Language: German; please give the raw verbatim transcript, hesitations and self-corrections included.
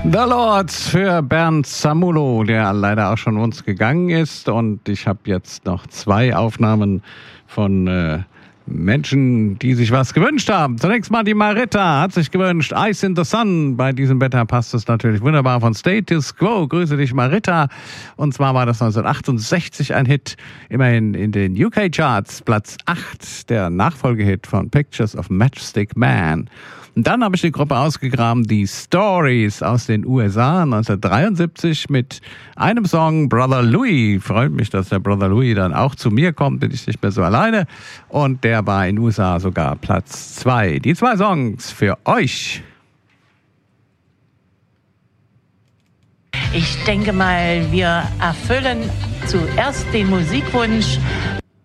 The Lords für Bernd Samulo, der leider auch schon uns gegangen ist. Und ich habe jetzt noch zwei Aufnahmen von äh, Menschen, die sich was gewünscht haben. Zunächst mal die Marita hat sich gewünscht Ice in the Sun. Bei diesem Wetter passt es natürlich wunderbar von Status Quo. Grüße dich, Marita. Und zwar war das neunzehnhundertachtundsechzig ein Hit, immerhin in den U K-Charts, Platz acht, der Nachfolgehit von Pictures of Matchstick Man. Und dann habe ich die Gruppe ausgegraben, die Stories aus den U S A neunzehnhundertdreiundsiebzig mit einem Song Brother Louie. Freut mich, dass der Brother Louie dann auch zu mir kommt, bin ich nicht mehr so alleine. Und der war in den U S A sogar Platz zwei. Die zwei Songs für euch. Ich denke mal, wir erfüllen zuerst den Musikwunsch